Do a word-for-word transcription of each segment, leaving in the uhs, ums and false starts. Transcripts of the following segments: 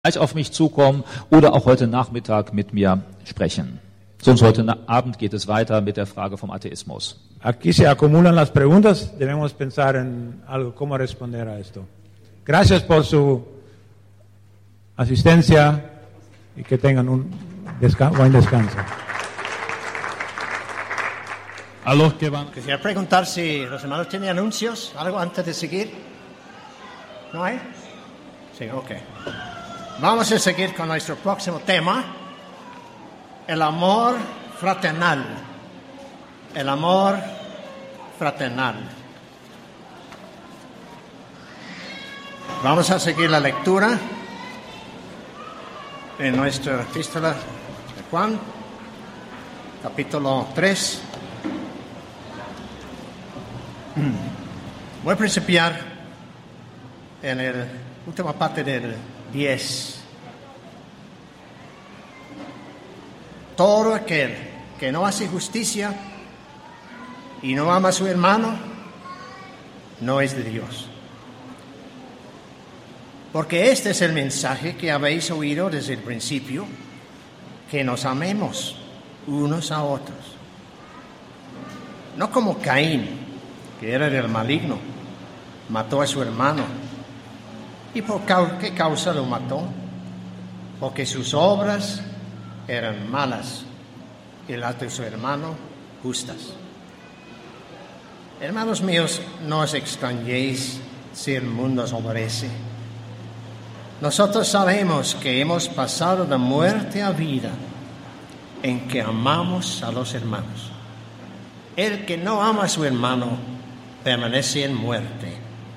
gleich auf mich zukommen oder auch heute Nachmittag mit mir sprechen. Sonst heute Abend geht es weiter mit der Frage vom Atheismus. Aquí se acumulan las preguntas, debemos pensar en algo, cómo responder a esto. Gracias por su asistencia y que tengan un desca- buen descanso. A los que van. Quisiera preguntar si los hermanos tienen anuncios, algo antes de seguir. ¿No hay? Sí, ok. Vamos a seguir con nuestro próximo tema, el amor fraternal. El amor fraternal. Vamos a seguir la lectura en nuestra epístola de Juan, capítulo tres. Voy a principiar en la última parte del diez. Todo aquel que no hace justicia y no ama a su hermano, no es de Dios. Porque este es el mensaje que habéis oído desde el principio, que nos amemos unos a otros. No como Caín, que era del maligno, mató a su hermano. ¿Y por qué causa lo mató? Porque sus obras eran malas y las de su hermano justas. Hermanos míos, no os extrañéis si el mundo os aborrece. Nosotros sabemos que hemos pasado de muerte a vida en que amamos a los hermanos. El que no ama a su hermano permanece en muerte.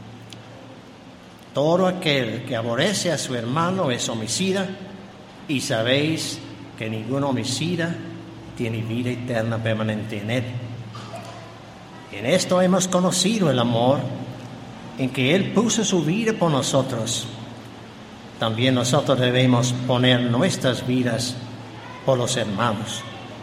Todo aquel que aborrece a su hermano es homicida, y sabéis que ningún homicida tiene vida eterna permanente en él. En esto hemos conocido el amor, en que Él puso su vida por nosotros. También nosotros debemos poner nuestras vidas por los hermanos.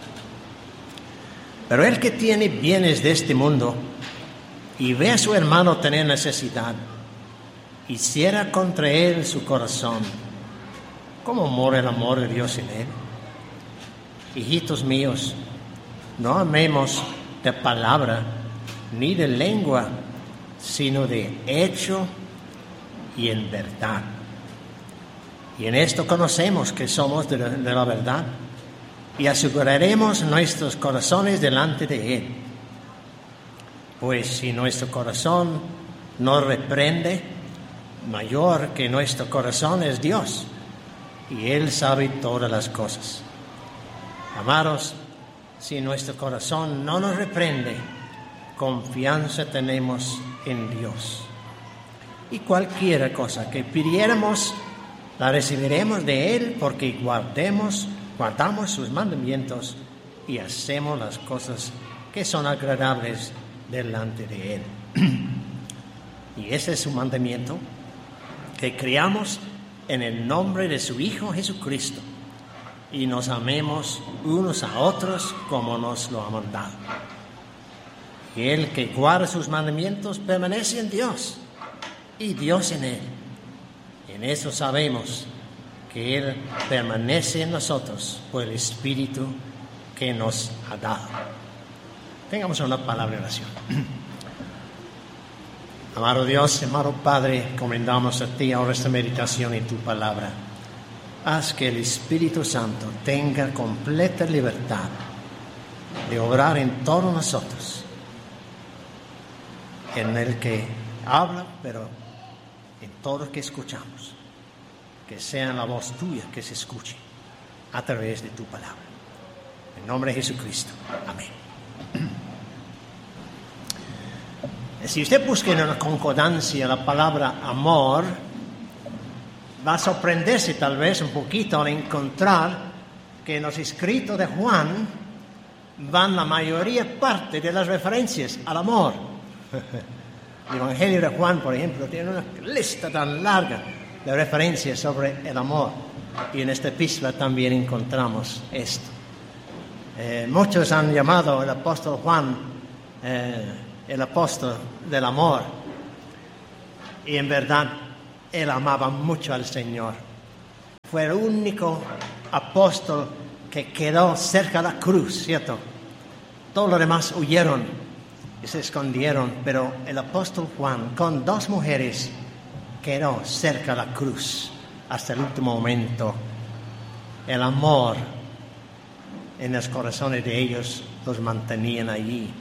Pero el que tiene bienes de este mundo y ve a su hermano tener necesidad y cierra contra él su corazón, ¿cómo mora el amor de Dios en él? Hijitos míos, no amemos de palabra ni de lengua, sino de hecho y en verdad. Y en esto conocemos que somos de la, de la verdad, y aseguraremos nuestros corazones delante de Él. Pues si nuestro corazón nos reprende, mayor que nuestro corazón es Dios, y Él sabe todas las cosas. Amados, si nuestro corazón no nos reprende, confianza tenemos en Dios. Y cualquier cosa que pidiéramos, la recibiremos de Él, porque guardemos, guardamos sus mandamientos y hacemos las cosas que son agradables delante de Él. Y ese es su mandamiento, que creamos en el nombre de su Hijo Jesucristo y nos amemos unos a otros como nos lo ha mandado. Y el que guarda sus mandamientos permanece en Dios y Dios en él. En eso sabemos que Él permanece en nosotros por el Espíritu que nos ha dado. Tengamos una palabra de oración. Amado Dios, amado Padre, encomendamos a Ti ahora esta meditación en Tu palabra. Haz que el Espíritu Santo tenga completa libertad de obrar en todos nosotros, en el que habla, pero en todo lo que escuchamos, que sea la voz Tuya que se escuche a través de Tu palabra. En nombre de Jesucristo. Amén. Si usted busca en una concordancia la palabra amor, va a sorprenderse tal vez un poquito al encontrar que en los escritos de Juan van la mayoría parte de las referencias al amor. El Evangelio de Juan, por ejemplo, tiene una lista tan larga de referencias sobre el amor, y en esta epístola también encontramos esto. Eh, muchos han llamado al apóstol Juan eh, el apóstol del amor, y en verdad él amaba mucho al Señor. fue el único apóstol que quedó cerca de la cruz, ¿cierto? Todos los demás huyeron y se escondieron, pero el apóstol Juan, con dos mujeres, quedó cerca de la cruz hasta el último momento. El amor en los corazones de ellos los mantenían allí.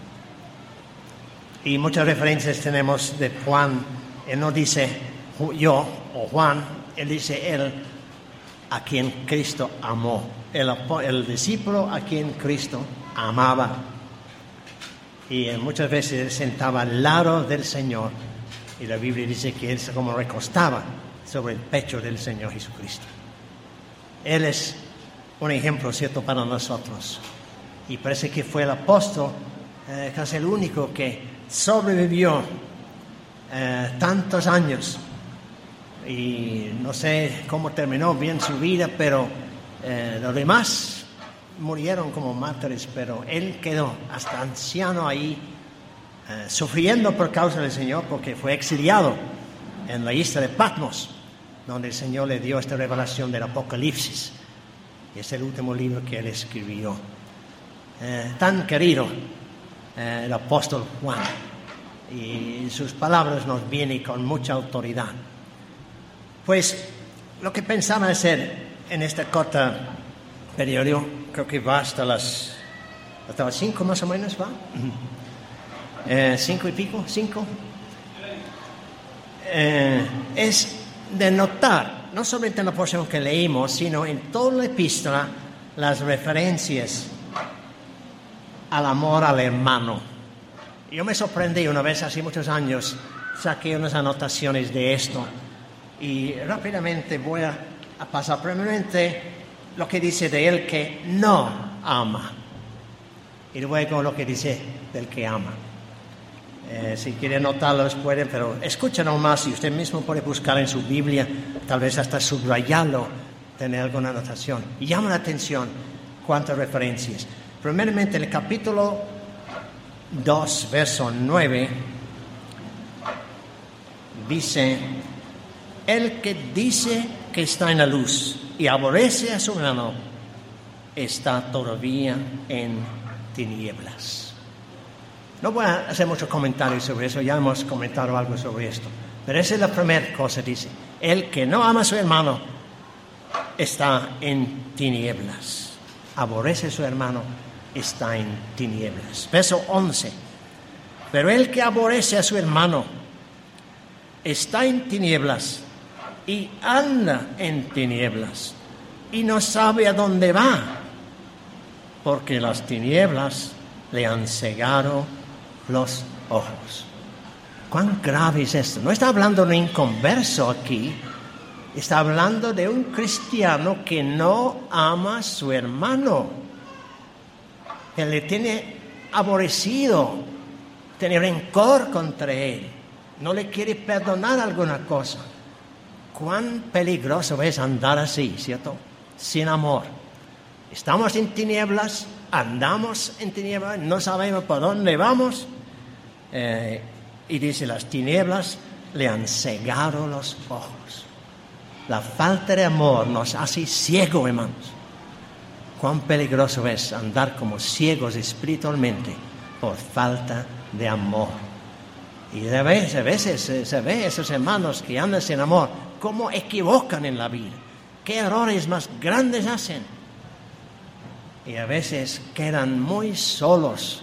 Y muchas referencias tenemos de Juan. Él no dice yo o Juan, él dice él, a quien Cristo amó. El, el discípulo a quien Cristo amaba. Y muchas veces él sentaba al lado del Señor. Y la Biblia dice que él se como recostaba sobre el pecho del Señor Jesucristo. Él es un ejemplo, ¿cierto?, para nosotros. Y parece que fue el apóstol, eh, casi el único que sobrevivió eh, tantos años. Y no sé cómo terminó bien su vida, pero eh, los demás murieron como mártires, pero él quedó hasta anciano ahí, eh, sufriendo por causa del Señor, porque fue exiliado en la isla de Patmos, donde el Señor le dio esta revelación del Apocalipsis. Y es el último libro que él escribió. Eh, tan querido eh, el apóstol Juan, y sus palabras nos vienen con mucha autoridad. Pues lo que pensaba hacer en esta corta periodo, creo que va hasta las hasta las cinco más o menos, va eh, cinco y pico, cinco, eh, es de notar, no solamente en la porción que leímos, sino en toda la epístola, las referencias al amor al hermano. Yo me sorprendí una vez, hace muchos años, saqué unas anotaciones de esto y rápidamente voy a, a pasar primeramente lo que dice de él que no ama y luego lo que dice del que ama. Eh, si quieren notarlos pueden, pero escuchen nomás y usted mismo puede buscar en su Biblia, tal vez hasta subrayarlo, tener alguna anotación. Y llama la atención cuántas referencias. Primeramente, el capítulo dos, verso nueve, dice: el que dice que está en la luz y aborrece a su hermano está todavía en tinieblas. No voy a hacer muchos comentarios sobre eso, ya hemos comentado algo sobre esto, pero esa es la primera cosa, dice: el que no ama a su hermano está en tinieblas, aborrece a su hermano, está en tinieblas. Verso once: pero el que aborrece a su hermano está en tinieblas y anda en tinieblas y no sabe a dónde va, porque las tinieblas le han cegado los ojos. ¿Cuán grave es esto? No está hablando de un inconverso aquí, está hablando de un cristiano que no ama a su hermano, que le tiene aborrecido, tiene rencor contra él, no le quiere perdonar alguna cosa. Cuán peligroso es andar así, ¿cierto? Sin amor. Estamos en tinieblas, andamos en tinieblas, no sabemos por dónde vamos. Eh, y dice, las tinieblas le han cegado los ojos. La falta de amor nos hace ciegos, hermanos. Cuán peligroso es andar como ciegos espiritualmente por falta de amor. Y a veces, a veces se, se ve esos hermanos que andan sin amor, cómo equivocan en la vida, qué errores más grandes hacen. Y a veces quedan muy solos.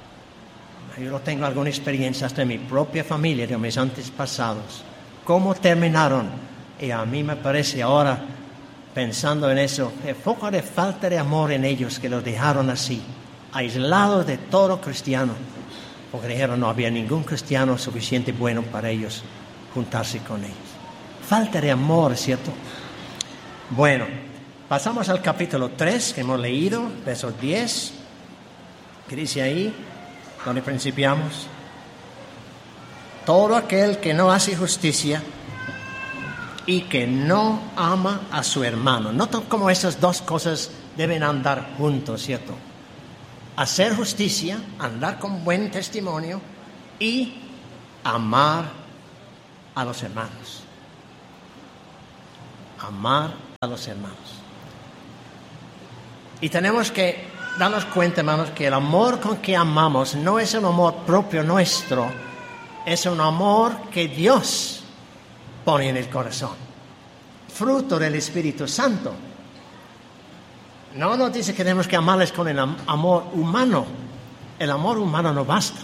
Yo no tengo alguna experiencia hasta en mi propia familia, de mis antepasados, cómo terminaron. Y a mí me parece ahora, pensando en eso, el poco de falta de amor en ellos que los dejaron así, aislados de todo cristiano, porque dijeron no había ningún cristiano suficiente bueno para ellos juntarse con ellos. Falta de amor, ¿cierto? Bueno, pasamos al capítulo tres que hemos leído, verso diez, que dice ahí, donde principiamos: todo aquel que no hace justicia y que no ama a su hermano. Nota cómo esas dos cosas deben andar juntos, ¿cierto? Hacer justicia, andar con buen testimonio y amar a los hermanos. Amar a los hermanos. Y tenemos que darnos cuenta, hermanos, que el amor con que amamos no es un amor propio nuestro, es un amor que Dios pone en el corazón, fruto del Espíritu Santo. No nos dice que tenemos que amarles con el amor humano. El amor humano no basta.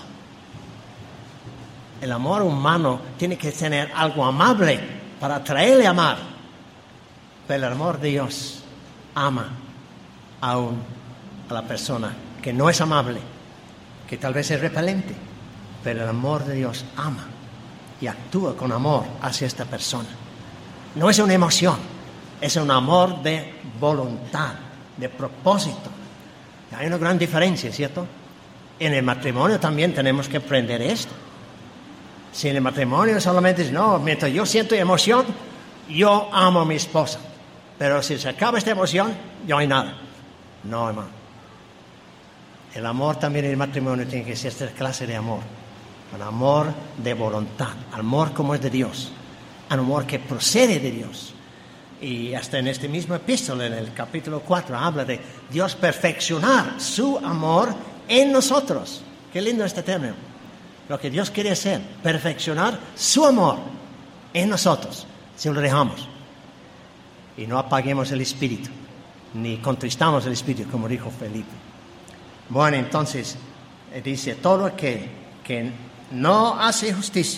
El amor humano tiene que tener algo amable para atraerle a amar. Pero el amor de Dios ama aún a la persona que no es amable, que tal vez es repelente, pero el amor de Dios ama y actúa con amor hacia esta persona. No es una emoción, es un amor de voluntad, de propósito. Hay una gran diferencia, ¿cierto? En el matrimonio también tenemos que aprender esto. Si en el matrimonio solamente es, no, mientras yo siento emoción, yo amo a mi esposa. Pero si se acaba esta emoción, ya no hay nada. No, hermano. El amor también en el matrimonio tiene que ser esta clase de amor. Un amor de voluntad. Amor como es de Dios. Un amor que procede de Dios. Y hasta en este mismo epístola, en el capítulo cuatro, habla de Dios perfeccionar su amor en nosotros. Qué lindo este término. Lo que Dios quiere hacer, perfeccionar su amor en nosotros, si lo dejamos. Y no apaguemos el espíritu, ni contristamos el espíritu, como dijo Felipe. Bueno, entonces, dice, todo aquel que no hace justicia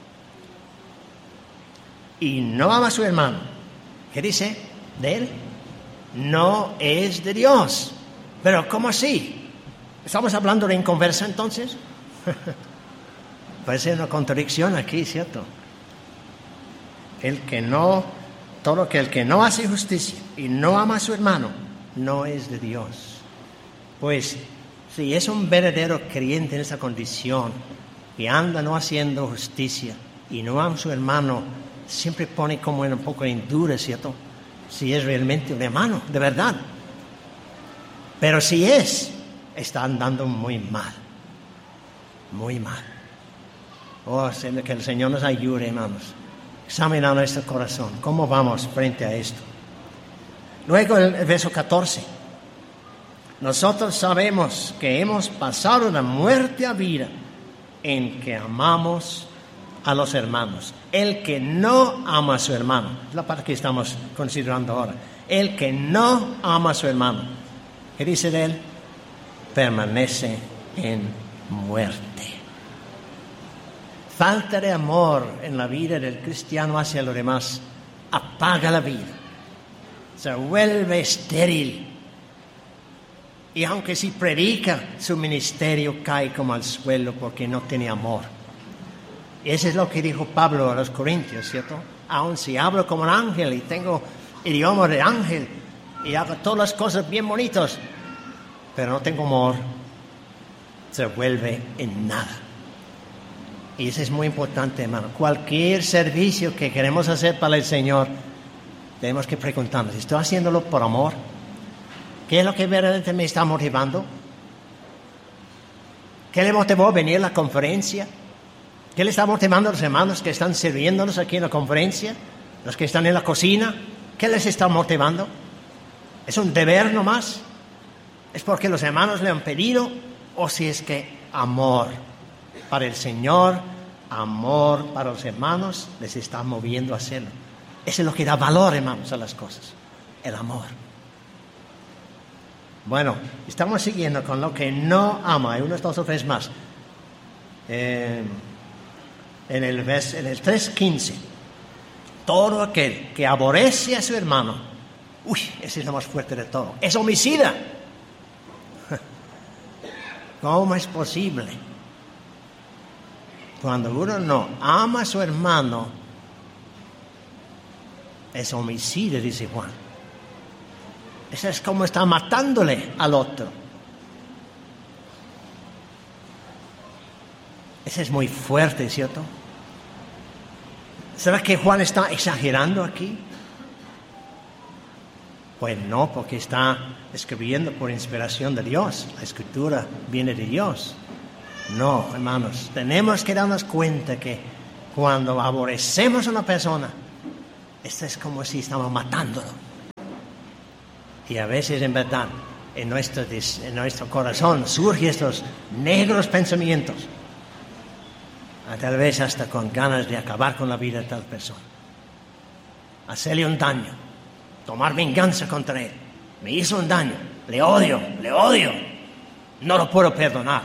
y no ama a su hermano, ¿qué dice de él? No es de Dios. Pero, ¿cómo así? ¿Estamos hablando de inconverso entonces? Parece una contradicción aquí, ¿cierto? El que no, todo que el que no hace justicia y no ama a su hermano, no es de Dios. Pues, si es un verdadero creyente en esa condición y anda no haciendo justicia y no ama a su hermano, siempre pone como en un poco en duda, ¿cierto? Si es realmente un hermano, de verdad. Pero si es, está andando muy mal. Muy mal. Oh, que el Señor nos ayude, hermanos. Examinando nuestro corazón. ¿Cómo vamos frente a esto? Luego el verso catorce. Nosotros sabemos que hemos pasado de muerte a vida en que amamos a los hermanos. El que no ama a su hermano, es la parte que estamos considerando ahora. El que no ama a su hermano, ¿qué dice de él? Permanece en muerte. Falta de amor en la vida del cristiano hacia los demás apaga la vida, se vuelve estéril. Y aunque si predica, su ministerio cae como al suelo porque no tiene amor. Y eso es lo que dijo Pablo a los Corintios, ¿cierto? Aun si hablo como un ángel y tengo idioma de ángel y hago todas las cosas bien bonitas, pero no tengo amor, se vuelve en nada. Y eso es muy importante, hermano. Cualquier servicio que queremos hacer para el Señor, tenemos que preguntarnos, ¿estoy haciéndolo por amor? ¿Qué es lo que verdaderamente me está motivando? ¿Qué le motivó a venir a la conferencia? ¿Qué le está motivando a los hermanos que están sirviéndonos aquí en la conferencia? ¿Los que están en la cocina? ¿Qué les está motivando? ¿Es un deber nomás? ¿Es porque los hermanos le han pedido? ¿O si es que amor para el Señor, amor para los hermanos, les está moviendo a hacerlo? Eso es lo que da valor, hermanos, a las cosas. El amor. Bueno, estamos siguiendo con lo que no ama. Hay unos dos o tres más. Eh, en el, vers, en el tres quince. Todo aquel que aborrece a su hermano, uy, ese es lo más fuerte de todo, es homicida. ¿Cómo es posible? Cuando uno no ama a su hermano, es homicida, dice Juan. Eso es como está matándole al otro. Eso es muy fuerte, ¿cierto? ¿Será que Juan está exagerando aquí? Pues no, porque está escribiendo por inspiración de Dios. La escritura viene de Dios. No, hermanos, tenemos que darnos cuenta que cuando aborrecemos a una persona, esto es como si estamos matándolo. Y a veces, en verdad, en nuestro, en nuestro corazón surgen estos negros pensamientos, tal vez hasta con ganas de acabar con la vida de tal persona, hacerle un daño, tomar venganza contra él. Me hizo un daño, le odio, le odio, no lo puedo perdonar.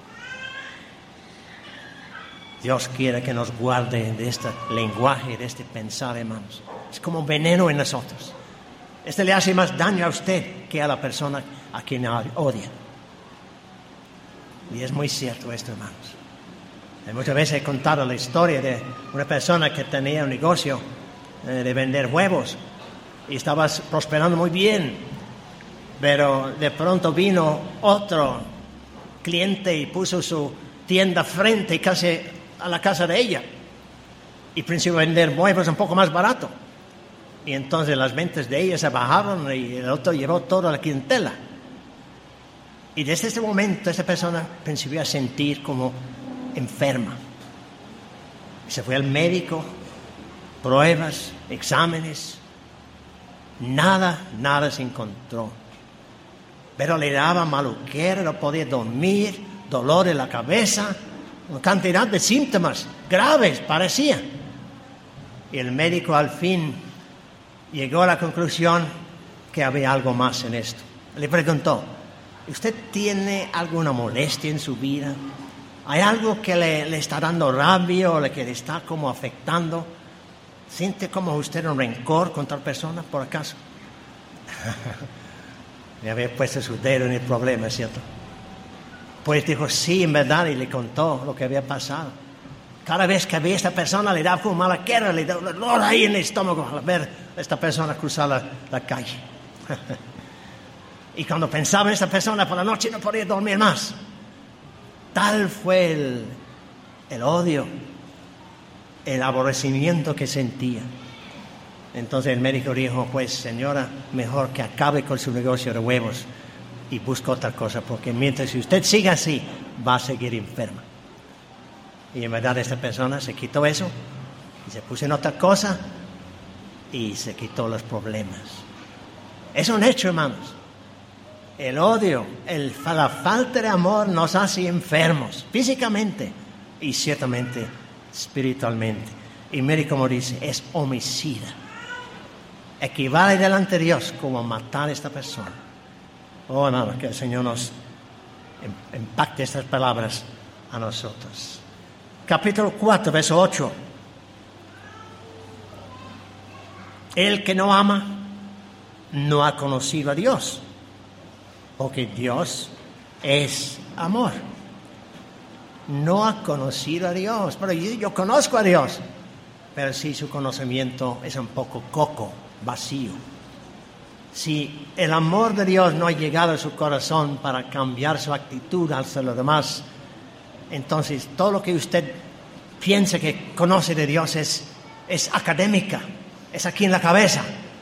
Dios quiere que nos guarde de este lenguaje, de este pensar, hermanos. Es como un veneno en nosotros. Este le hace más daño a usted que a la persona a quien odia. Y es muy cierto esto, hermanos. Y muchas veces he contado la historia de una persona que tenía un negocio eh, de vender huevos y estaba prosperando muy bien, pero de pronto vino otro cliente y puso su tienda frente casi a la casa de ella y principió a vender huevos un poco más barato. Y entonces las ventas de ella se bajaron y el otro llevó toda la clientela. Y desde ese momento esta persona principió a sentir como enferma. Se fue al médico, pruebas, exámenes, nada, nada se encontró. Pero le daba maluquera, no podía dormir, dolor en la cabeza, una cantidad de síntomas graves parecía. Y el médico al fin llegó a la conclusión que había algo más en esto. Le preguntó: ¿usted tiene alguna molestia en su vida? ¿Hay algo que le, le está dando rabia o que le está como afectando? ¿Siente como usted un rencor contra la persona, por acaso? Le había puesto su dedo en el problema, ¿cierto? Pues dijo sí, en verdad, y le contó lo que había pasado. Cada vez que veía a esta persona le daba como mala guerra, le daba dolor ahí en el estómago al ver a esta persona cruzar la, la calle. Y cuando pensaba en esta persona por la noche no podía dormir más. Tal fue el, el odio, el aborrecimiento que sentía. Entonces el médico dijo: pues señora, mejor que acabe con su negocio de huevos y busque otra cosa, porque mientras si usted siga así, va a seguir enferma. Y en verdad esta persona se quitó eso y se puso en otra cosa y se quitó los problemas. Es un hecho, hermanos. El odio, el, la falta de amor nos hace enfermos físicamente y ciertamente espiritualmente. Y mire cómo dice, es homicida. Equivale delante de Dios como matar a esta persona. Oh, hermano, que el Señor nos impacte estas palabras a nosotros. Capítulo cuatro, verso ocho. El que no ama no ha conocido a Dios, porque Dios es amor. No ha conocido a Dios, pero yo, yo conozco a Dios, pero sí su conocimiento es un poco coco, vacío. Si el amor de Dios no ha llegado a su corazón para cambiar su actitud hacia los demás, entonces todo lo que usted piensa que conoce de Dios es, es académica, es aquí en la cabeza,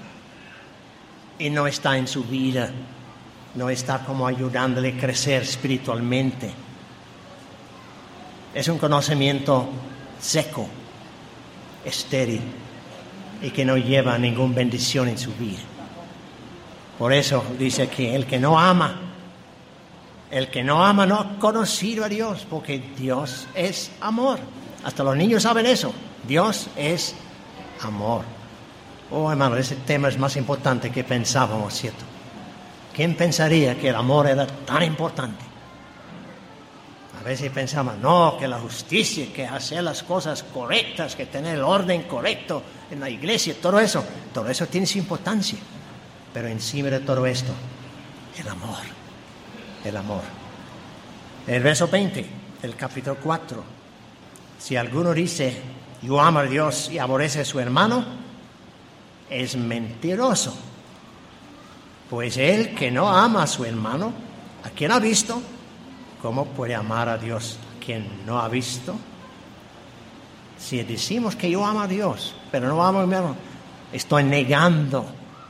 y no está en su vida, no está como ayudándole a crecer espiritualmente. Es un conocimiento seco, estéril, y que no lleva ninguna bendición en su vida. Por eso dice que el que no ama, el que no ama no ha conocido a Dios, porque Dios es amor. Hasta los niños saben eso. Dios es amor. Oh, hermano, ese tema es más importante que pensábamos, ¿cierto? ¿Quién pensaría que el amor era tan importante? A veces pensamos, no, que la justicia, que hacer las cosas correctas, que tener el orden correcto en la iglesia, todo eso, todo eso tiene su importancia. Pero encima de todo esto, el amor, el amor. El verso veinte, del capítulo cuatro. Si alguno dice, yo amo a Dios y aborrece a su hermano, es mentiroso. Pues el que no ama a su hermano, ¿a quien ha visto? ¿Cómo puede amar a Dios a quien no ha visto? Si decimos que yo amo a Dios, pero no amo a mi hermano, estoy negando,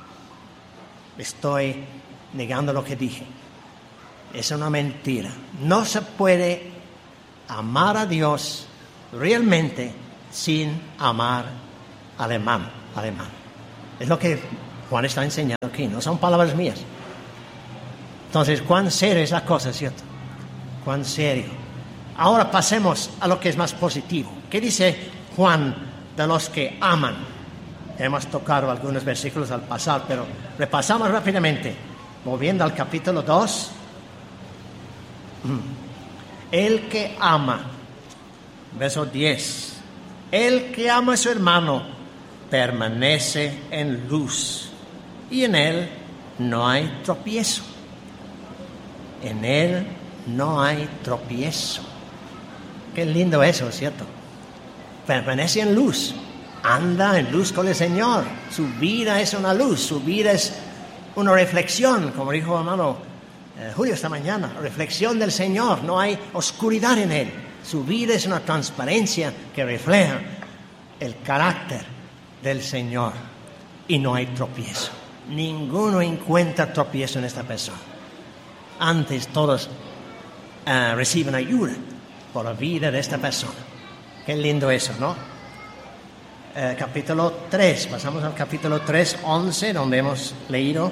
estoy negando lo que dije. Es una mentira. No se puede amar a Dios realmente sin amar al hermano, al hermano. Es lo que Juan está enseñando aquí, no son palabras mías. Entonces, cuán serio es la cosa, ¿cierto? Cuán serio. Ahora pasemos a lo que es más positivo. ¿Qué dice Juan de los que aman? Hemos tocado algunos versículos al pasar, pero repasamos rápidamente. Volviendo al capítulo dos. El que ama, verso diez. El que ama a su hermano permanece en luz, y en él no hay tropiezo. En él no hay tropiezo. Qué lindo eso, ¿cierto? Permanece en luz. Anda en luz con el Señor. Su vida es una luz. Su vida es una reflexión, como dijo hermano eh, Julio esta mañana. Reflexión del Señor. No hay oscuridad en él. Su vida es una transparencia que refleja el carácter del Señor. Y no hay tropiezo. Ninguno encuentra tropiezo en esta persona. Antes todos uh, reciben ayuda por la vida de esta persona. Qué lindo eso, ¿no? Eh, capítulo tres, pasamos al capítulo tres, once, donde hemos leído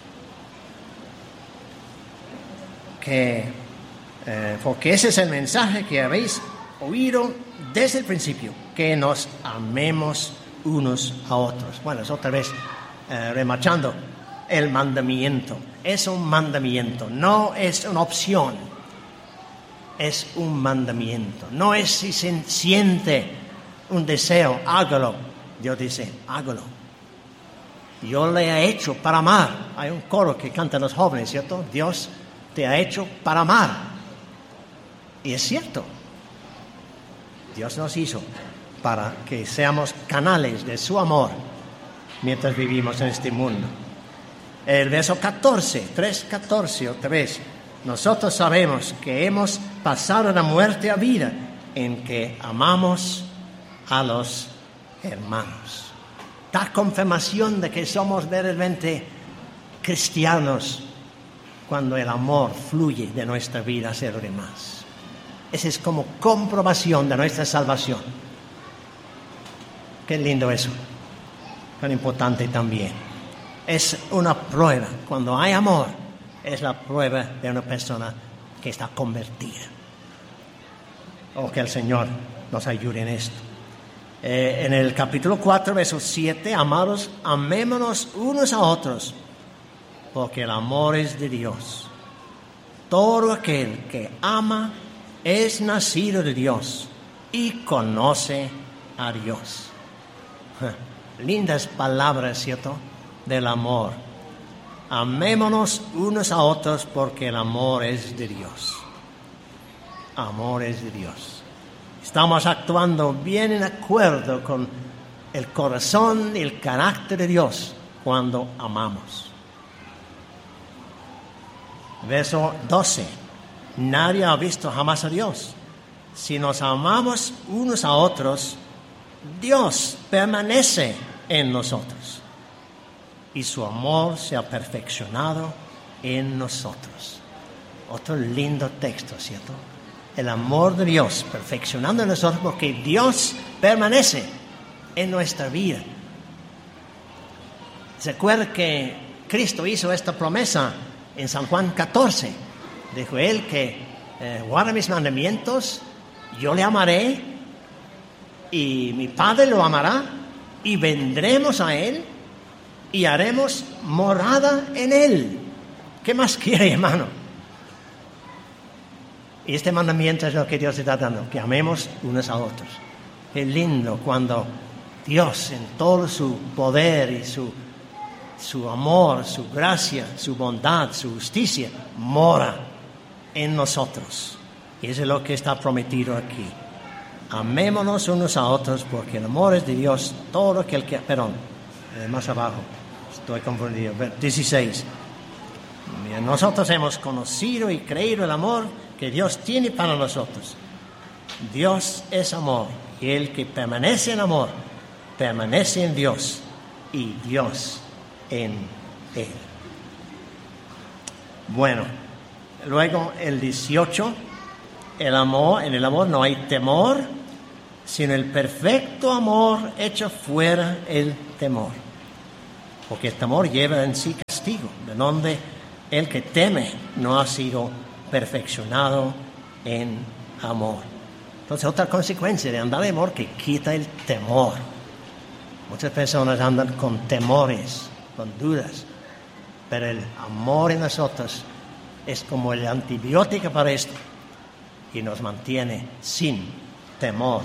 que, eh, porque ese es el mensaje que habéis oído desde el principio, que nos amemos unos a otros. Bueno, es otra vez eh, remarchando el mandamiento. Es un mandamiento, no es una opción, es un mandamiento. No es si se siente un deseo, hágalo. Dios dice, hágalo. Yo le he hecho para amar. Hay un coro que cantan los jóvenes, ¿cierto? Dios te ha hecho para amar. Y es cierto. Dios nos hizo para que seamos canales de su amor mientras vivimos en este mundo. El verso catorce, tres catorce, otra vez. Nosotros sabemos que hemos pasado de muerte a vida en que amamos a los hermanos. Da confirmación de que somos verdaderamente cristianos cuando el amor fluye de nuestra vida hacia los demás. Esa es como comprobación de nuestra salvación. Qué lindo eso. Tan importante también. Es una prueba. Cuando hay amor, es la prueba de una persona que está convertida. Oh, que el Señor nos ayude en esto. Eh, en el capítulo cuatro, verso siete, amados, amémonos unos a otros, porque el amor es de Dios. Todo aquel que ama es nacido de Dios y conoce a Dios. Lindas palabras, ¿cierto? Del amor. Amémonos unos a otros porque el amor es de Dios. Amor es de Dios. Estamos actuando bien en acuerdo con el corazón y el carácter de Dios cuando amamos. Verso doce. Nadie ha visto jamás a Dios. Si nos amamos unos a otros, Dios permanece en nosotros y su amor se ha perfeccionado en nosotros. Otro lindo texto, ¿cierto? El amor de Dios perfeccionando en nosotros porque Dios permanece en nuestra vida. ¿Se acuerda que Cristo hizo esta promesa en San Juan catorce? Dijo él que eh, guarda mis mandamientos, yo le amaré y mi Padre lo amará y vendremos a él y haremos morada en él. ¿Qué más quiere, hermano? Y este mandamiento es lo que Dios está dando, que amemos unos a otros. Qué lindo cuando Dios en todo su poder y su, su amor, su gracia, su bondad, su justicia, mora en nosotros. Y eso es lo que está prometido aquí. Amémonos unos a otros porque el amor es de Dios. Todo aquel que... Perdón, eh, más abajo, estoy confundido. dieciséis. Nosotros hemos conocido y creído el amor que Dios tiene para nosotros. Dios es amor y el que permanece en amor permanece en Dios y Dios en él. Bueno, luego el dieciocho, el amor, en el amor no hay temor, sino el perfecto amor echa fuera el temor. porque el temor lleva en sí castigo, de donde el que teme no ha sido perfeccionado en amor. Entonces, otra consecuencia de andar en amor que quita el temor. Muchas personas andan con temores, con dudas, pero el amor en nosotros es como el antibiótico para esto y nos mantiene sin temor.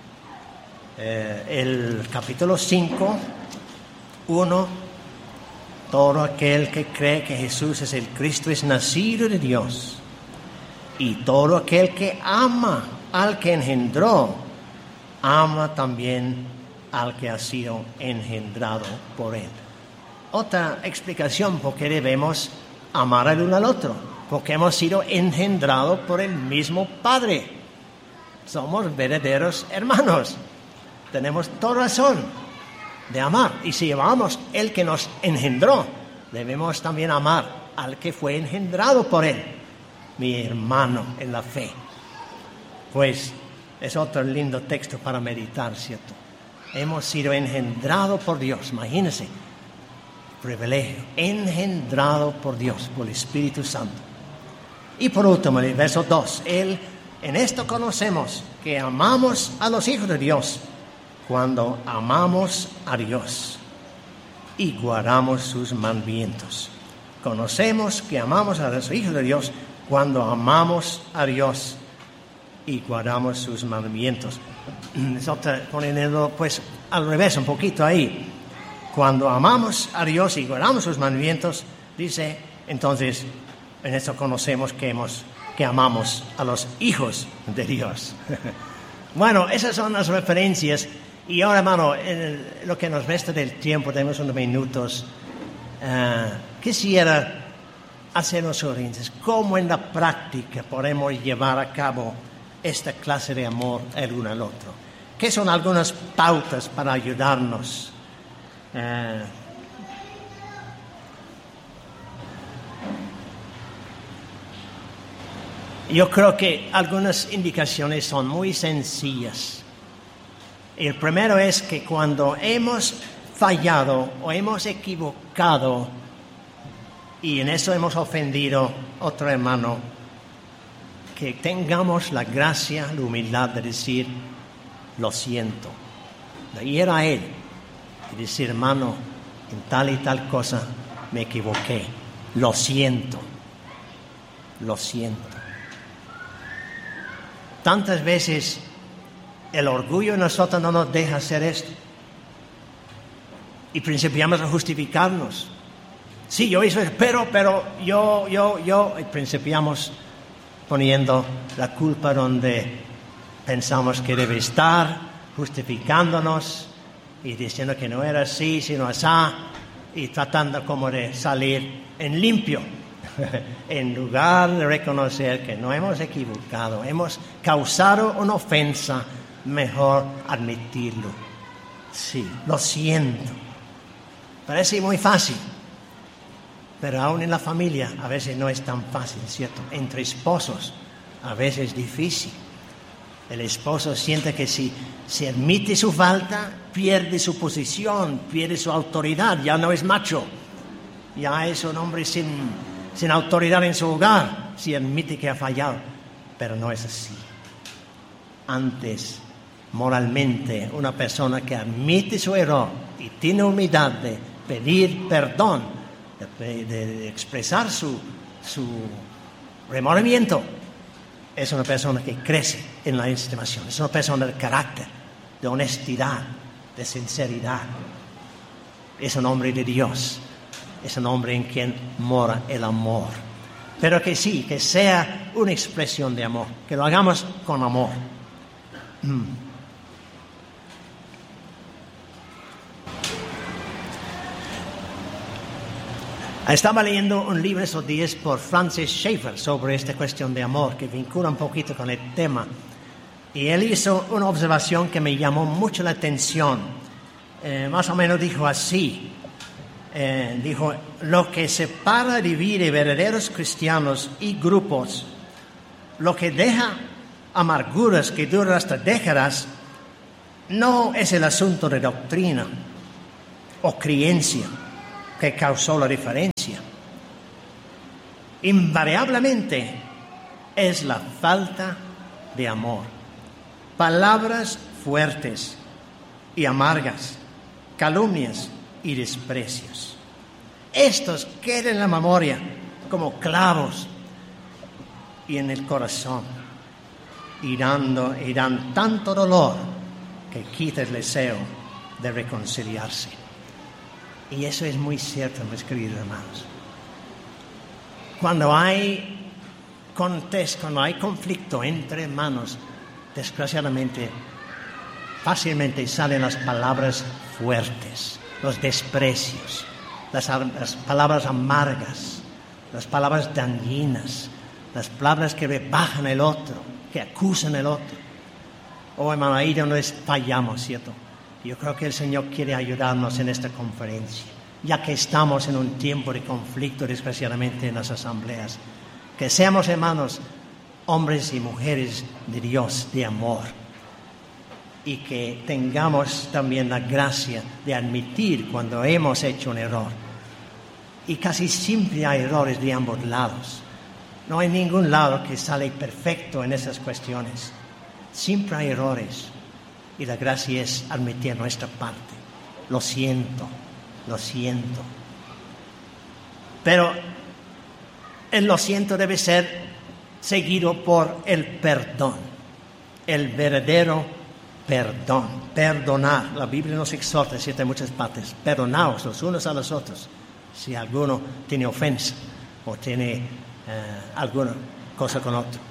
Eh, el capítulo cinco, uno, todo aquel que cree que Jesús es el Cristo es nacido de Dios, y todo aquel que ama al que engendró, ama también al que ha sido engendrado por él. Otra explicación por qué debemos amar el uno al otro, porque hemos sido engendrados por el mismo Padre. Somos verdaderos hermanos. Tenemos toda razón de amar. Y si amamos el que nos engendró, debemos también amar al que fue engendrado por él, mi hermano en la fe. Pues es otro lindo texto para meditar, ¿cierto? Hemos sido engendrados por Dios, imagínense, privilegio, engendrado por Dios, por el Espíritu Santo. Y por último, en el verso dos, él, en esto conocemos que amamos a los hijos de Dios, cuando amamos a Dios y guardamos sus mandamientos. Conocemos que amamos a los hijos de Dios cuando amamos a Dios y guardamos sus mandamientos. Poniendo pues al revés un poquito ahí. Cuando amamos a Dios y guardamos sus mandamientos, dice, entonces, en esto conocemos que, hemos, que amamos a los hijos de Dios. Bueno, esas son las referencias. Y ahora, hermano, en lo que nos resta del tiempo, tenemos unos minutos, uh, quisiera hacer unos orientes. ¿Cómo en la práctica podemos llevar a cabo esta clase de amor el uno al otro? ¿Qué son algunas pautas para ayudarnos? Uh, yo creo que algunas indicaciones son muy sencillas. El primero es que cuando hemos fallado o hemos equivocado y en eso hemos ofendido a otro hermano, que tengamos la gracia, la humildad de decir, lo siento, de ir a él y decir, hermano, en tal y tal cosa me equivoqué, lo siento, lo siento. Tantas veces el orgullo en nosotros no nos deja hacer esto. Y principiamos a justificarnos. Sí, yo hice eso, pero, pero, yo, yo, yo. Y principiamos poniendo la culpa donde pensamos que debe estar, justificándonos y diciendo que no era así, sino así, y tratando como de salir en limpio. En lugar de reconocer que no hemos equivocado, hemos causado una ofensa, mejor admitirlo. Sí, lo siento. Parece muy fácil, pero aún en la familia a veces no es tan fácil, ¿cierto? Entre esposos a veces es difícil. El esposo siente que si se admite su falta, pierde su posición, pierde su autoridad, ya no es macho, ya es un hombre sin, sin autoridad en su hogar, si admite que ha fallado, pero no es así. Antes, moralmente, una persona que admite su error y tiene humildad de pedir perdón, de, de, de expresar su, su remordimiento, es una persona que crece en la estimación, es una persona de carácter, de honestidad, de sinceridad. Es un hombre de Dios, es un hombre en quien mora el amor. Pero que sí, que sea una expresión de amor, que lo hagamos con amor. Mm. Estaba leyendo un libro estos días por Francis Schaeffer sobre esta cuestión de amor, que vincula un poquito con el tema. Y él hizo una observación que me llamó mucho la atención. Eh, más o menos dijo así. Eh, dijo, lo que separa, divide verdaderos cristianos y grupos, lo que deja amarguras que duran hasta décadas, no es el asunto de doctrina o creencia, que causó la diferencia. Invariablemente es la falta de amor. Palabras fuertes y amargas, calumnias y desprecios. Estos quedan en la memoria como clavos y en el corazón, y, dando, y dan tanto dolor que quita el deseo de reconciliarse. Y eso es muy cierto, mis queridos hermanos. Cuando hay contexto, cuando hay conflicto entre hermanos, desgraciadamente, fácilmente salen las palabras fuertes, los desprecios, las, las palabras amargas, las palabras dañinas, las palabras que rebajan el otro, que acusan el otro. Oh, hermano, ahí donde fallamos, ¿cierto? Yo creo que el Señor quiere ayudarnos en esta conferencia, ya que estamos en un tiempo de conflicto, desgraciadamente, en las asambleas. Que seamos, hermanos, hombres y mujeres de Dios, de amor, y que tengamos también la gracia de admitir cuando hemos hecho un error. Y casi siempre hay errores de ambos lados. No hay ningún lado que sale perfecto en esas cuestiones. Siempre hay errores. Y la gracia es admitir nuestra parte. Lo siento, lo siento. Pero el lo siento debe ser seguido por el perdón. El verdadero perdón. Perdonar. La Biblia nos exhorta, ¿cierto? En muchas partes. Perdonaos los unos a los otros. Si alguno tiene ofensa o tiene eh, alguna cosa con otro.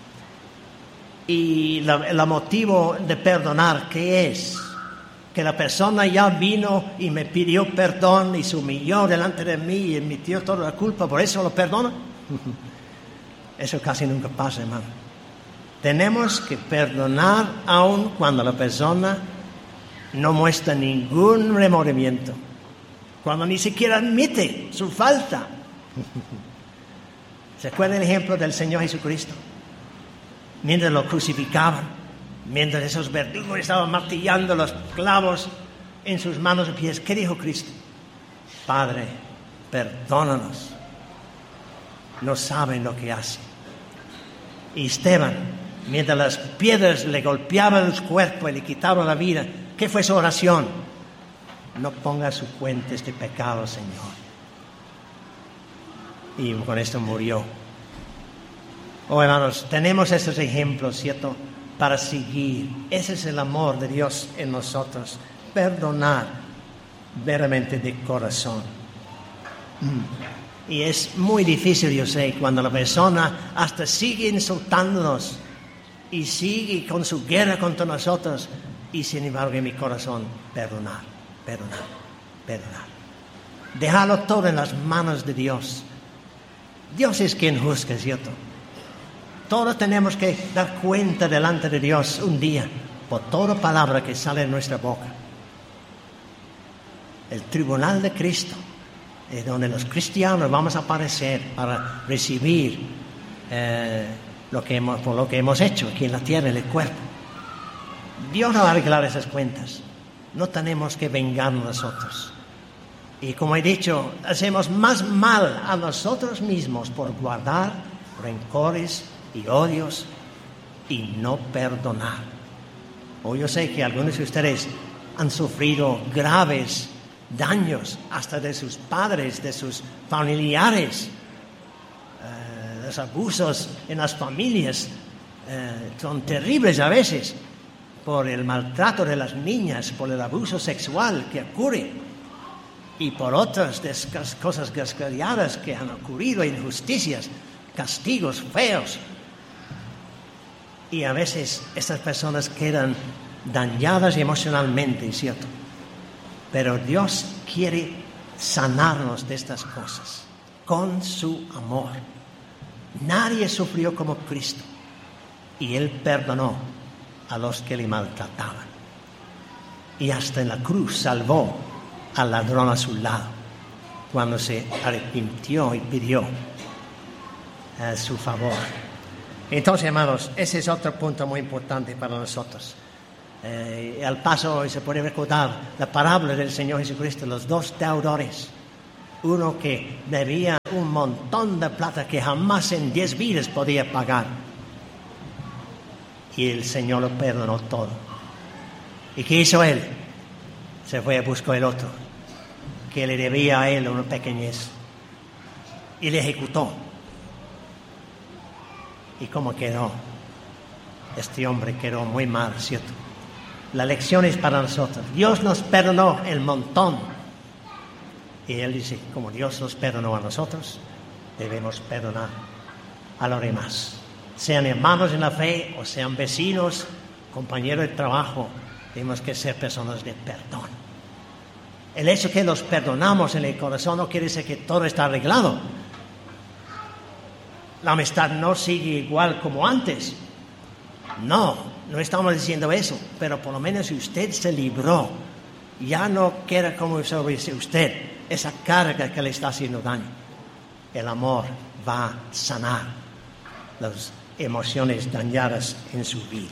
Y el motivo de perdonar, ¿qué es? Que la persona ya vino y me pidió perdón y se humilló delante de mí y admitió toda la culpa, ¿por eso lo perdono? Eso casi nunca pasa, hermano. Tenemos que perdonar aun cuando la persona no muestra ningún remordimiento, cuando ni siquiera admite su falta. ¿Se acuerdan el ejemplo del Señor Jesucristo? Mientras lo crucificaban, mientras esos verdugos estaban martillando los clavos en sus manos y pies, ¿qué dijo Cristo? Padre, perdónanos, no saben lo que hacen. Y Esteban, mientras las piedras le golpeaban el cuerpo y le quitaban la vida, ¿qué fue su oración? No ponga a su cuenta este pecado, Señor. Y con esto murió. Oh, hermanos, tenemos estos ejemplos, ¿cierto?, para seguir. Ese es el amor de Dios en nosotros. Perdonar verdaderamente de corazón. Y es muy difícil, yo sé, cuando la persona hasta sigue insultándonos y sigue con su guerra contra nosotros, y sin embargo en mi corazón, perdonar, perdonar, perdonar. Dejarlo todo en las manos de Dios. Dios es quien juzga, ¿cierto? Todos tenemos que dar cuenta delante de Dios un día por toda palabra que sale de nuestra boca. El tribunal de Cristo es donde los cristianos vamos a aparecer para recibir eh, lo que hemos, por lo que hemos hecho aquí en la tierra, en el cuerpo. Dios no va a arreglar esas cuentas. No tenemos que vengarnos nosotros. Y como he dicho, hacemos más mal a nosotros mismos por guardar rencores y odios y no perdonar. O yo sé que algunos de ustedes han sufrido graves daños hasta de sus padres, de sus familiares. Uh, los abusos en las familias uh, son terribles a veces por el maltrato de las niñas, por el abuso sexual que ocurre y por otras descas- cosas desgraciadas que han ocurrido, injusticias, castigos feos. Y a veces estas personas quedan dañadas emocionalmente, ¿cierto? Pero Dios quiere sanarnos de estas cosas con su amor. Nadie sufrió como Cristo y Él perdonó a los que le maltrataban. Y hasta en la cruz salvó al ladrón a su lado cuando se arrepintió y pidió a su favor. Entonces, hermanos, ese es otro punto muy importante para nosotros. Eh, al paso hoy se puede recordar la parábola del Señor Jesucristo, los dos deudores. uno que debía un montón de plata que jamás en diez vidas podía pagar. Y el Señor lo perdonó todo. ¿Y qué hizo él? Se fue a buscar el otro, que le debía a él una pequeñez, y le ejecutó. ¿Y cómo quedó? Este hombre quedó muy mal, ¿cierto? La lección es para nosotros. Dios nos perdonó el montón. Y él dice, como Dios nos perdonó a nosotros, debemos perdonar a los demás. Sean hermanos en la fe o sean vecinos, compañeros de trabajo, tenemos que ser personas de perdón. El hecho que los perdonamos en el corazón no quiere decir que todo está arreglado. La amistad no sigue igual como antes. No, no estamos diciendo eso, pero por lo menos si usted se libró, ya no queda como sobre usted esa carga que le está haciendo daño. El amor va a sanar las emociones dañadas en su vida.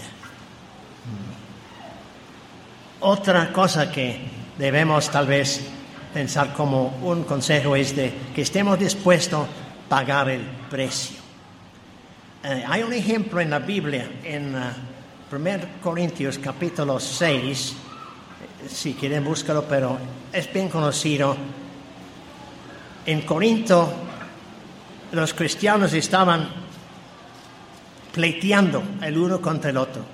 Otra cosa que debemos tal vez pensar como un consejo es de que estemos dispuestos a pagar el precio. Eh, hay un ejemplo en la Biblia, en uh, primero Corintios capítulo seis, si quieren búscalo, pero es bien conocido. En Corinto los cristianos estaban pleiteando el uno contra el otro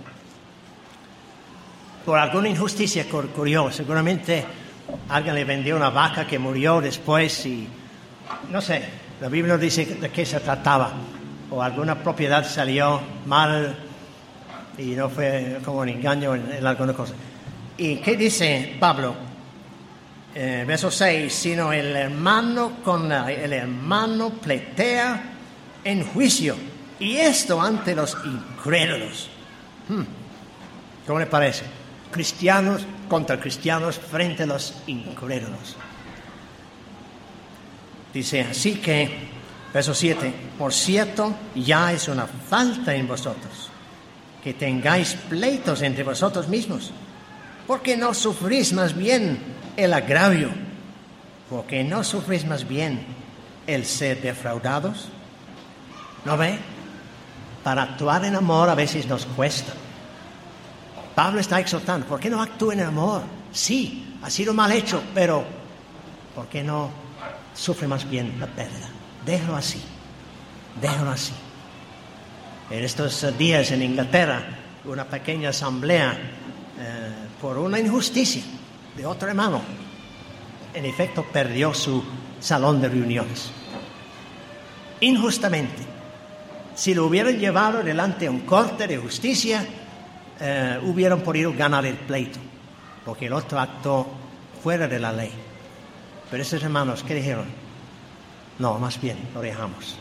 por alguna injusticia que ocurrió. Seguramente alguien le vendió una vaca que murió después y no sé, la Biblia dice de qué se trataba, o alguna propiedad salió mal y no fue como un engaño en, en alguna cosa. ¿Y qué dice Pablo? Eh, verso seis, sino el hermano con la, el hermano pletea en juicio, y esto ante los incrédulos. Hmm. ¿Cómo le parece? Cristianos contra cristianos frente a los incrédulos. Dice así que, verso siete, por cierto, ya es una falta en vosotros que tengáis pleitos entre vosotros mismos, porque no sufrís más bien el agravio, porque no sufrís más bien el ser defraudados. ¿No ve? Para actuar en amor a veces nos cuesta. Pablo está exhortando, ¿por qué no actúen en amor? Sí, ha sido mal hecho, pero ¿por qué no sufre más bien la pérdida? Déjalo así, déjalo así. En estos días en Inglaterra, una pequeña asamblea eh, por una injusticia de otro hermano, en efecto perdió su salón de reuniones. Injustamente. Si lo hubieran llevado delante de un corte de justicia, eh, hubieran podido ganar el pleito, porque el otro actuó fuera de la ley. Pero esos hermanos, ¿qué dijeron? No, más bien, lo dejamos.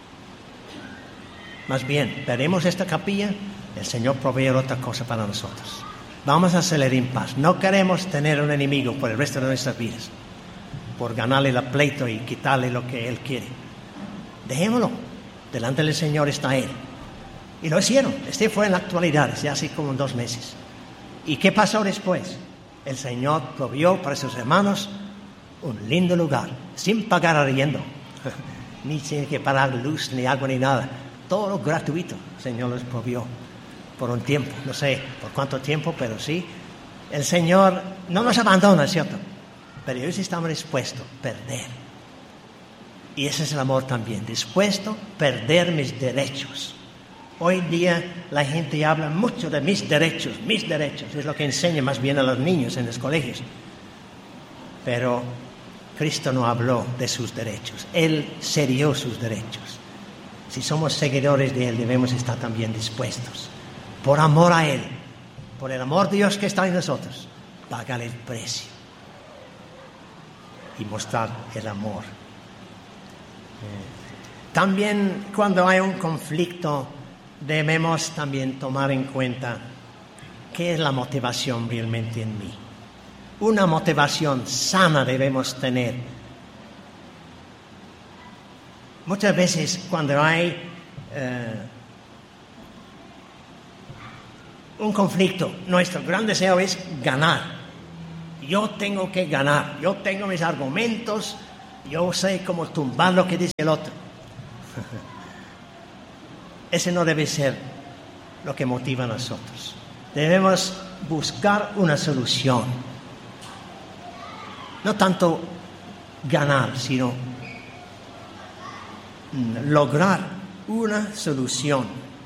Más bien, veremos esta capilla, el Señor provee otra cosa para nosotros. Vamos a hacerle en paz. No queremos tener un enemigo por el resto de nuestras vidas, por ganarle el pleito y quitarle lo que Él quiere. Dejémoslo. Delante del Señor está Él. Y lo hicieron. Este fue en la actualidad, ya hace como dos meses. ¿Y qué pasó después? El Señor provió para sus hermanos un lindo lugar, sin pagar arriendo. Ni tiene que pagar luz, ni agua, ni nada. Todo lo gratuito. El Señor los provió por un tiempo. No sé por cuánto tiempo, pero sí. El Señor no nos abandona, ¿cierto? Pero ellos estaban dispuestos a perder. Y ese es el amor también, dispuesto a perder mis derechos. Hoy día la gente habla mucho de mis derechos, mis derechos. Es lo que enseña más bien a los niños en los colegios. Pero Cristo no habló de sus derechos. Él cedió sus derechos. Si somos seguidores de Él, debemos estar también dispuestos, por amor a Él, por el amor de Dios que está en nosotros, pagar el precio y mostrar el amor. También cuando hay un conflicto debemos también tomar en cuenta qué es la motivación realmente en mí. Una motivación sana debemos tener. Muchas veces cuando hay eh, un conflicto, nuestro gran deseo es ganar. Yo tengo que ganar, yo tengo mis argumentos, yo sé cómo tumbar lo que dice el otro. Ese no debe ser lo que motiva a nosotros. Debemos buscar una solución. No tanto ganar, sino lograr una solución.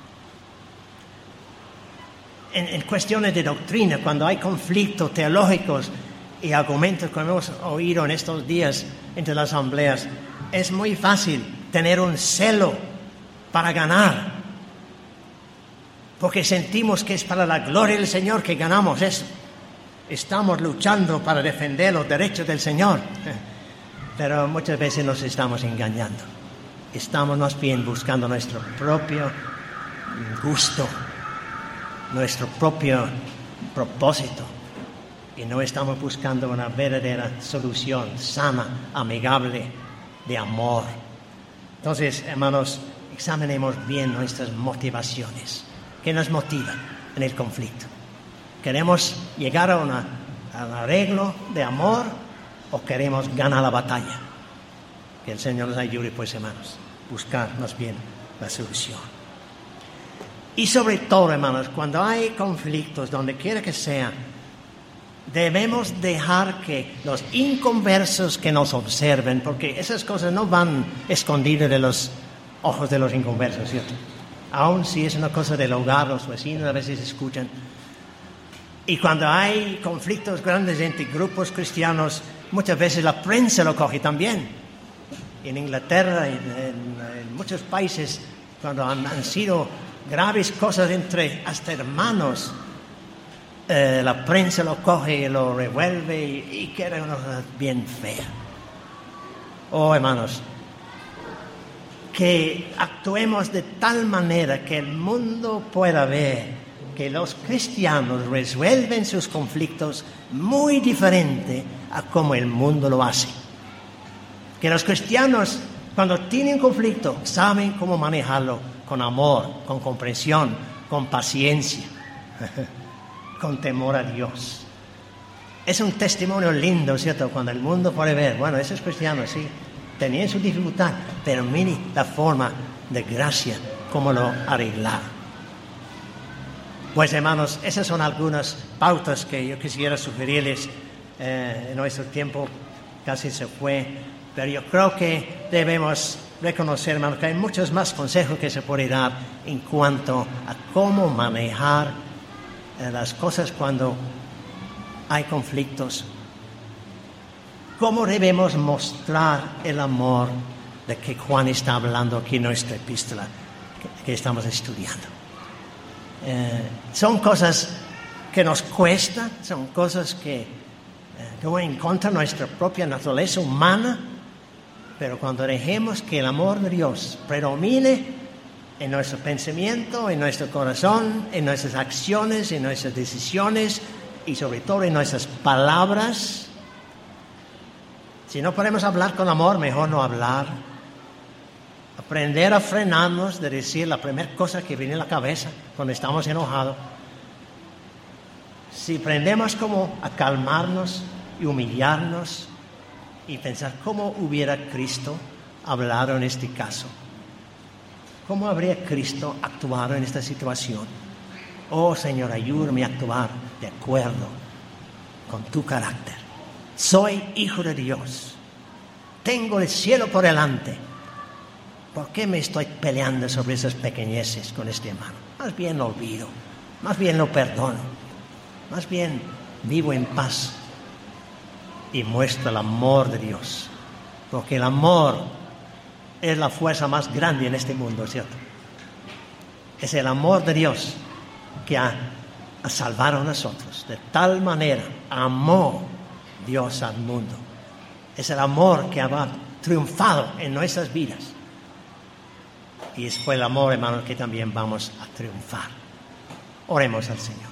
En, en cuestiones de doctrina, cuando hay conflictos teológicos y argumentos que hemos oído en estos días entre las asambleas, es muy fácil tener un celo para ganar, porque sentimos que es para la gloria del Señor que ganamos eso. Estamos luchando para defender los derechos del Señor, pero muchas veces nos estamos engañando. Estamos más bien buscando nuestro propio gusto, nuestro propio propósito, y no estamos buscando una verdadera solución sana, amigable, de amor. Entonces, hermanos, examinemos bien nuestras motivaciones. ¿Qué nos motiva en el conflicto? ¿Queremos llegar a, una, a un arreglo de amor o queremos ganar la batalla? Que el Señor nos ayude, pues, hermanos, buscar más bien la solución. Y sobre todo, hermanos, cuando hay conflictos, donde quiera que sea, debemos dejar que los inconversos que nos observen, porque esas cosas no van escondidas de los ojos de los inconversos, ¿cierto? Aun si es una cosa del hogar, los vecinos a veces escuchan. Y cuando hay conflictos grandes entre grupos cristianos, muchas veces la prensa lo coge también. En Inglaterra, en, en, en muchos países, cuando han, han sido graves cosas entre hasta hermanos, eh, la prensa lo coge y lo revuelve y, y queda una cosa bien fea. Oh, hermanos, que actuemos de tal manera que el mundo pueda ver que los cristianos resuelven sus conflictos muy diferente a como el mundo lo hace. Que los cristianos, cuando tienen conflicto, saben cómo manejarlo con amor, con comprensión, con paciencia, con temor a Dios. Es un testimonio lindo, ¿cierto? Cuando el mundo puede ver, bueno, esos cristianos sí, tenían su dificultad, pero mire la forma de gracia, cómo lo arreglaron. Pues, hermanos, esas son algunas pautas que yo quisiera sugerirles. Eh, en nuestro tiempo casi se fue, pero yo creo que debemos reconocer, hermanos, que hay muchos más consejos que se pueden dar en cuanto a cómo manejar eh, las cosas cuando hay conflictos. ¿Cómo debemos mostrar el amor de que Juan está hablando aquí en nuestra epístola que, que estamos estudiando? Eh, son cosas que nos cuesta, son cosas que, eh, que van en contra de nuestra propia naturaleza humana, pero cuando dejemos que el amor de Dios predomine en nuestro pensamiento, en nuestro corazón, en nuestras acciones, en nuestras decisiones y sobre todo en nuestras palabras. Si no podemos hablar con amor, mejor no hablar. Aprender a frenarnos de decir la primera cosa que viene a la cabeza cuando estamos enojados. Si aprendemos como a calmarnos y humillarnos y pensar cómo hubiera Cristo hablado en este caso. ¿Cómo habría Cristo actuado en esta situación? Oh, Señor, ayúdame a actuar de acuerdo con tu carácter. Soy hijo de Dios. Tengo el cielo por delante. ¿Por qué me estoy peleando sobre esas pequeñeces con este hermano? Más bien lo olvido. Más bien lo perdono. Más bien vivo en paz. Y muestro el amor de Dios. Porque el amor es la fuerza más grande en este mundo, ¿cierto? Es el amor de Dios que ha, ha salvado a nosotros. De tal manera amó Dios al mundo. Es el amor que ha triunfado en nuestras vidas. Y es por el amor, hermanos, que también vamos a triunfar. Oremos al Señor.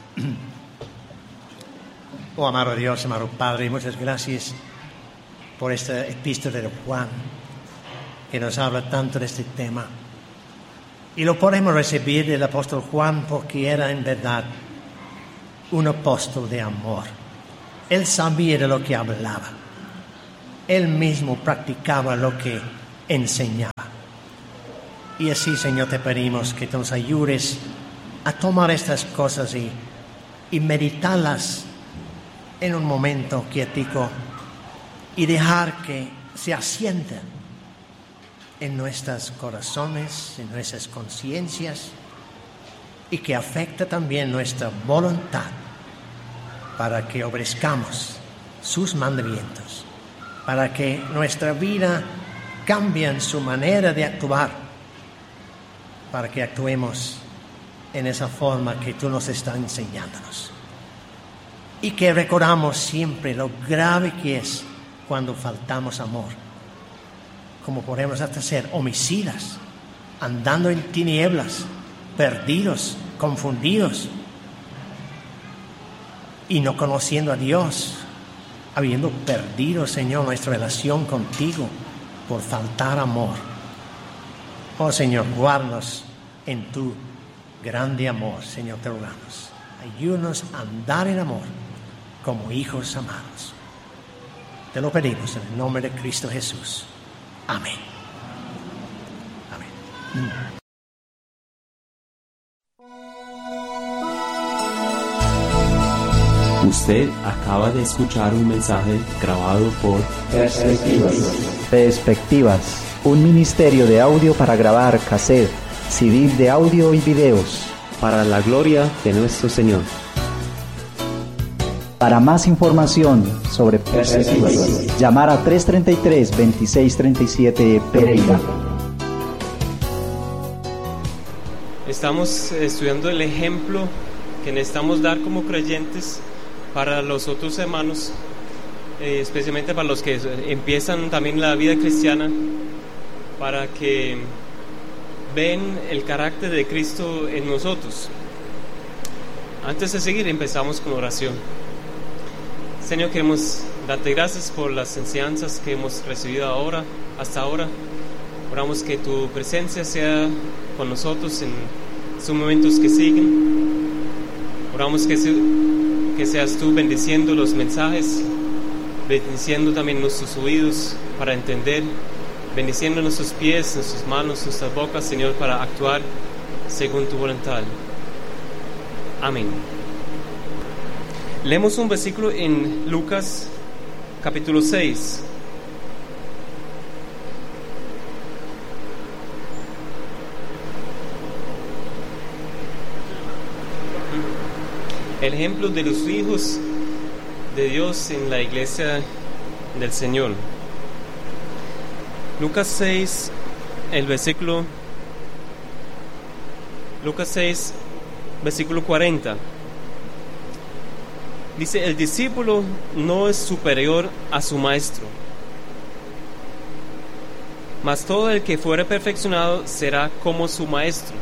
Oh, amado Dios, amado Padre, muchas gracias por esta epístola de Juan, que nos habla tanto de este tema. Y lo podemos recibir del apóstol Juan porque era en verdad un apóstol de amor. Él sabía de lo que hablaba. Él mismo practicaba lo que enseñaba. Y así, Señor, te pedimos que nos ayudes a tomar estas cosas y, y meditarlas en un momento quietico y dejar que se asienten en nuestros corazones, en nuestras conciencias, y que afecte también nuestra voluntad para que obedezcamos sus mandamientos, para que nuestra vida cambie en su manera de actuar, para que actuemos en esa forma que tú nos estás enseñándonos. Y que recordamos siempre lo grave que es cuando faltamos amor, como podemos hasta ser homicidas, andando en tinieblas, perdidos, confundidos, y no conociendo a Dios, habiendo perdido, Señor, nuestra relación contigo por faltar amor. Oh, Señor, guárdanos en tu grande amor, Señor, te rogamos. Ayúdanos a andar en amor como hijos amados. Te lo pedimos en el nombre de Cristo Jesús. Amén. Amén. Usted acaba de escuchar un mensaje grabado por Perspectivas. Perspectivas, un ministerio de audio para grabar cassette, C D de audio y videos. para la gloria de nuestro Señor. Para más información sobre Perspectivas, llamar a tres treinta y tres, veintiséis treinta y siete Pereira. Estamos estudiando el ejemplo que necesitamos dar como creyentes para los otros hermanos, eh, especialmente para los que empiezan también la vida cristiana, para que ven el carácter de Cristo en nosotros. Antes de seguir, empezamos con oración. Señor, queremos darte gracias por las enseñanzas que hemos recibido ahora, hasta ahora. Oramos que tu presencia sea con nosotros en estos momentos que siguen. Oramos que, se, que seas tú bendiciendo los mensajes, bendiciendo también nuestros oídos para entender, bendiciendo nuestros pies, nuestras manos, nuestras bocas, Señor, para actuar según tu voluntad. Amén. Leemos un versículo en Lucas capítulo seis. El ejemplo de los hijos de Dios en la iglesia del Señor. Lucas seis, el versículo Lucas seis, versículo cuarenta. Dice: el discípulo no es superior a su maestro, mas todo el que fuere perfeccionado será como su maestro.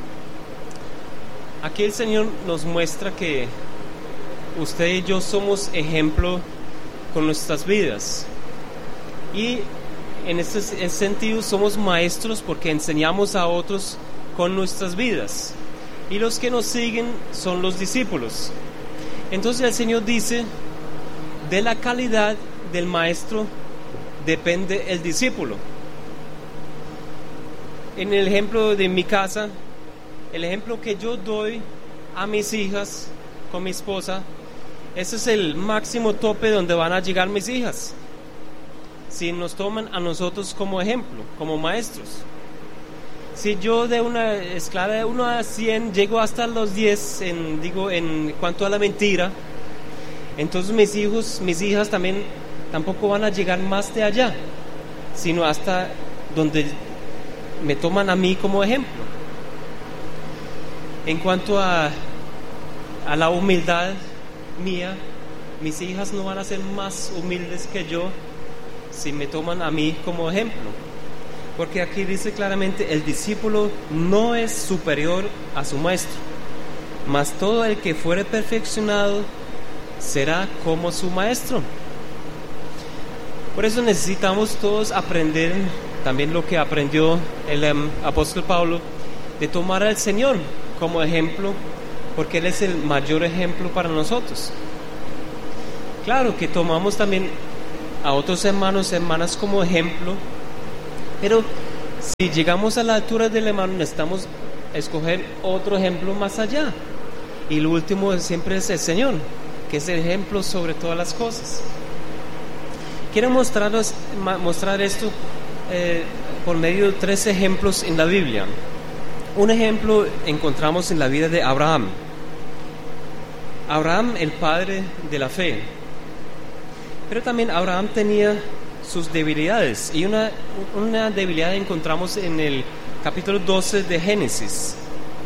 Aquí el Señor nos muestra que usted y yo somos ejemplo con nuestras vidas, y en este sentido somos maestros porque enseñamos a otros con nuestras vidas, y los que nos siguen son los discípulos. Entonces el Señor dice: de la calidad del maestro depende el discípulo. En el ejemplo de mi casa, el ejemplo que yo doy a mis hijas con mi esposa, ese es el máximo tope donde van a llegar mis hijas, si nos toman a nosotros como ejemplo, como maestros. Si yo de una escala de uno a cien llego hasta los diez en, digo, en cuanto a la mentira, entonces mis hijos, mis hijas también tampoco van a llegar más de allá, sino hasta donde me toman a mí como ejemplo. En cuanto a, a la humildad mía, mis hijas no van a ser más humildes que yo si me toman a mí como ejemplo. Porque aquí dice claramente: el discípulo no es superior a su maestro, mas todo el que fuere perfeccionado será como su maestro. Por eso necesitamos todos aprender también lo que aprendió el um, apóstol Pablo, de tomar al Señor como ejemplo, porque Él es el mayor ejemplo para nosotros. Claro que tomamos también a otros hermanos y hermanas como ejemplo, pero si llegamos a la altura del hermano necesitamos escoger otro ejemplo más allá. Y lo último siempre es el Señor, que es el ejemplo sobre todas las cosas. Quiero mostraros, mostrar esto eh, por medio de tres ejemplos en la Biblia. Un ejemplo encontramos en la vida de Abraham. Abraham, el padre de la fe. Pero también Abraham tenía sus debilidades. Y una, una debilidad encontramos en el capítulo doce de Génesis.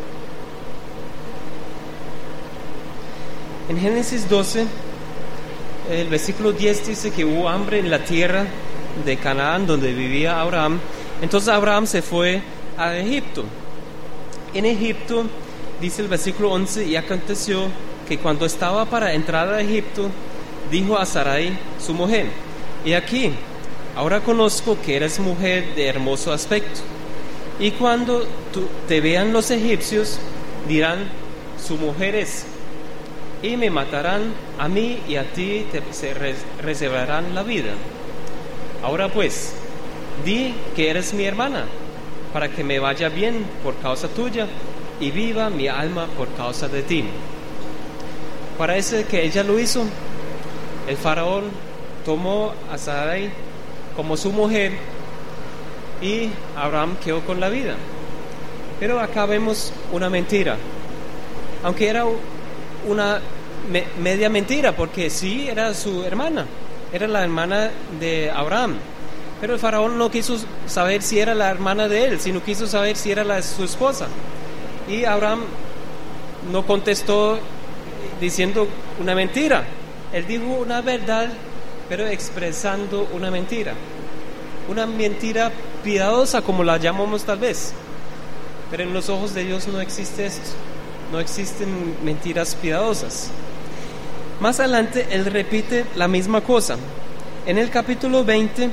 En Génesis doce, el versículo diez dice que hubo hambre en la tierra de Canaán donde vivía Abraham. Entonces Abraham se fue a Egipto. En Egipto, dice el versículo once, y aconteció que cuando estaba para entrar a Egipto, dijo a Sarai, su mujer, y aquí, ahora conozco que eres mujer de hermoso aspecto, y cuando tú, te vean los egipcios, dirán, su mujer es, y me matarán a mí y a ti te se reservarán la vida. Ahora pues, di que eres mi hermana, para que me vaya bien por causa tuya, y viva mi alma por causa de ti. Parece que ella lo hizo. El faraón tomó a Sarai como su mujer y Abraham quedó con la vida. Pero acá vemos una mentira, aunque era una me, media mentira, porque sí era su hermana, era la hermana de Abraham. Pero el faraón no quiso saber si era la hermana de él, sino quiso saber si era la, su esposa. Y Abraham no contestó diciendo una mentira. Él dijo una verdad, pero expresando una mentira. Una mentira piadosa, como la llamamos tal vez. Pero en los ojos de Dios no existe esto. No existen mentiras piadosas. Más adelante, él repite la misma cosa. En el capítulo veinte,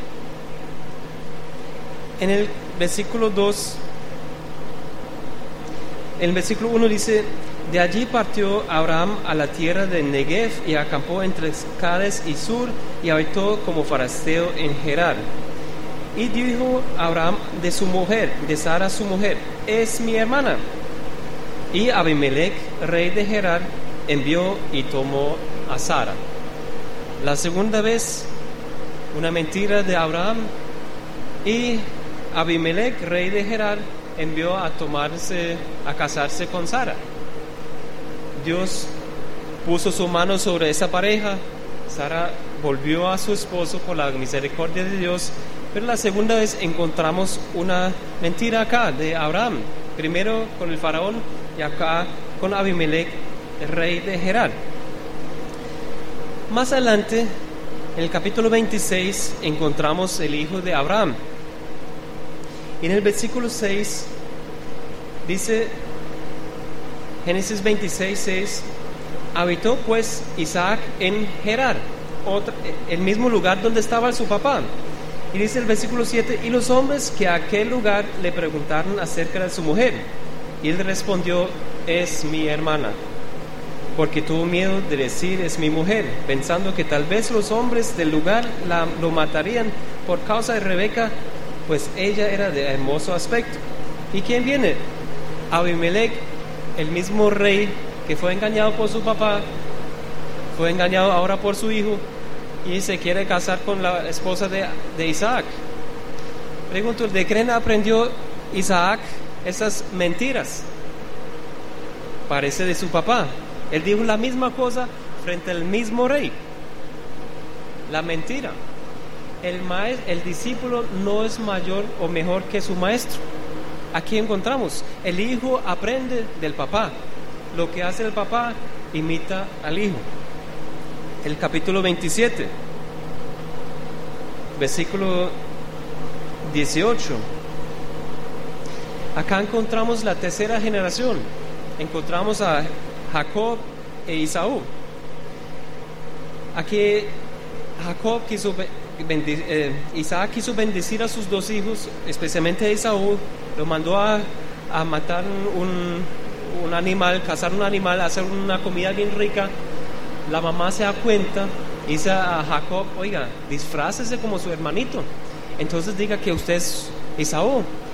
en el versículo dos, el versículo uno dice, de allí partió Abraham a la tierra de Negev y acampó entre Cades y Sur y habitó como forastero en Gerar. Y dijo Abraham de su mujer, de Sara su mujer, es mi hermana. Y Abimelech, rey de Gerar, envió y tomó a Sara. La segunda vez, una mentira de Abraham, y Abimelech, rey de Gerar, envió a tomarse, a casarse con Sara. Dios puso su mano sobre esa pareja. Sara volvió a su esposo por la misericordia de Dios. Pero la segunda vez encontramos una mentira acá de Abraham. Primero con el faraón y acá con Abimelech, el rey de Gerar. Más adelante, en el capítulo veintiséis, encontramos el hijo de Abraham. Y en el versículo seis dice, Génesis veintiséis, seis, habitó pues Isaac en Gerar, otro, el mismo lugar donde estaba su papá. Y dice el versículo siete, y los hombres que a aquel lugar le preguntaron acerca de su mujer, y él respondió, es mi hermana, porque tuvo miedo de decir es mi mujer, pensando que tal vez los hombres del lugar la, lo matarían por causa de Rebeca, pues ella era de hermoso aspecto. ¿Y quién viene? Abimelech, el mismo rey que fue engañado por su papá, fue engañado ahora por su hijo y se quiere casar con la esposa de, de Isaac. Pregunto, ¿de quién aprendió Isaac esas mentiras? Parece de su papá. Él dijo la misma cosa frente al mismo rey. La mentira. El, maestro, el discípulo no es mayor o mejor que su maestro. Aquí encontramos, el hijo aprende del papá. Lo que hace el papá imita al hijo. El capítulo veintisiete, versículo dieciocho. Acá encontramos la tercera generación. Encontramos a Jacob e Esaú. Aquí Jacob quiso bendic- eh, Isaac quiso bendecir a sus dos hijos, especialmente a Esaú. Lo mandó a, a matar un, un animal, cazar un animal, hacer una comida bien rica. La mamá se da cuenta dice a Jacob, oiga, disfrácese como su hermanito. Entonces diga que usted es Esaú.